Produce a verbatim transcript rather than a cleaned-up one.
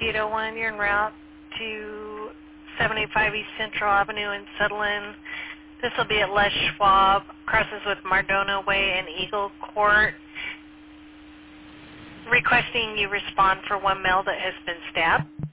eight oh one. You're en route to seven eighty-five East Central Avenue in Sutherland. This will be at Les Schwab, crosses with Mardona Way and Eagle Court. Requesting you respond for one male that has been stabbed.